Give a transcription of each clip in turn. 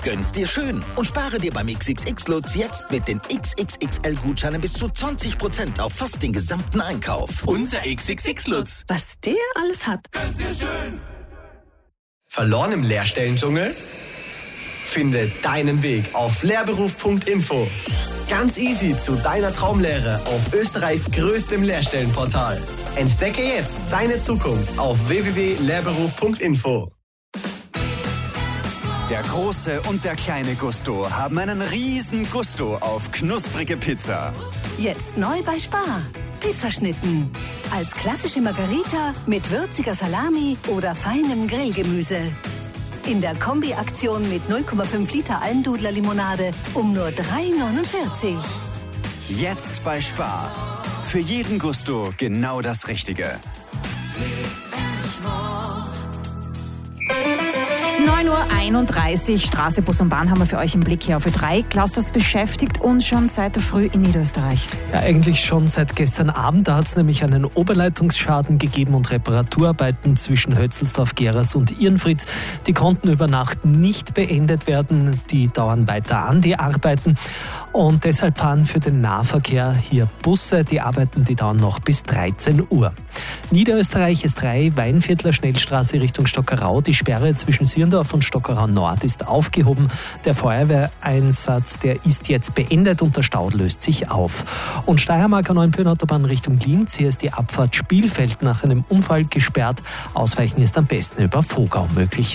Gönn's dir schön und spare dir beim XXX-Lutz jetzt mit den XXXL-Gutscheinen bis zu 20% auf fast den gesamten Einkauf. Unser XXX-Lutz. Was der alles hat. Gönn's dir schön. Verloren im Lehrstellendschungel? Finde deinen Weg auf lehrberuf.info. Ganz easy zu deiner Traumlehre auf Österreichs größtem Lehrstellenportal. Entdecke jetzt deine Zukunft auf www.lehrberuf.info. Der große und der kleine Gusto haben einen riesen Gusto auf knusprige Pizza. Jetzt neu bei Spar. Pizzaschnitten. Als klassische Margarita mit würziger Salami oder feinem Grillgemüse. In der Kombi-Aktion mit 0,5 Liter Almdudler-Limonade um nur 3,49. Jetzt bei Spar. Für jeden Gusto genau das Richtige. 9:31 Uhr, Straße, Bus und Bahn haben wir für euch im Blick hier auf Ö3. Klaus, das beschäftigt uns schon seit der Früh in Niederösterreich. Ja, eigentlich schon seit gestern Abend. Da hat es nämlich einen Oberleitungsschaden gegeben und Reparaturarbeiten zwischen Hötzelsdorf, Geras und Irnfritz. Die konnten über Nacht nicht beendet werden. Die dauern weiter an, die Arbeiten. Und deshalb fahren für den Nahverkehr hier Busse. Die Arbeiten, die dauern noch bis 13 Uhr. Niederösterreich S3, Weinviertler Schnellstraße Richtung Stockerau. Die Sperre zwischen Sierndorf und Stockerau Nord ist aufgehoben. Der Feuerwehreinsatz, der ist jetzt beendet und der Stau löst sich auf. Und Steiermarker Neuenbüren-Autobahn Richtung Linz. Hier ist die Abfahrt Spielfeld nach einem Unfall gesperrt. Ausweichen ist am besten über Vogau möglich.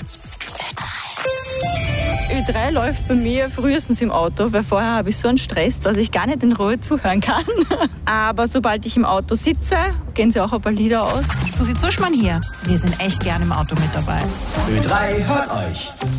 Ö3 läuft bei mir frühestens im Auto, weil vorher habe ich so einen Stress, dass ich gar nicht in Ruhe zuhören kann. Aber sobald ich im Auto sitze, gehen sie auch ein paar Lieder aus. Susi Zuschmann hier. Wir sind echt gern im Auto mit dabei. Ö3 hört euch.